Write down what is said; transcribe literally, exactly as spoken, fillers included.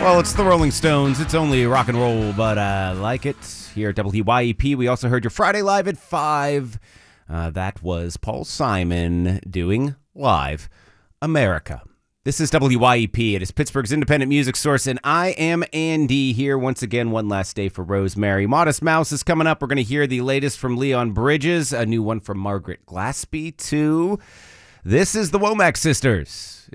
Well, it's the Rolling Stones. It's only rock and roll, but I uh, like it. Here at W Y E P, we also heard your Friday Live at five. Uh, that was Paul Simon doing Live America. This is W Y E P. It is Pittsburgh's independent music source, and I am Andy here once again. One last day for Rosemary. Modest Mouse is coming up. We're going to hear the latest from Leon Bridges, a new one from Margaret Glaspie, too. This is the Womack Sisters.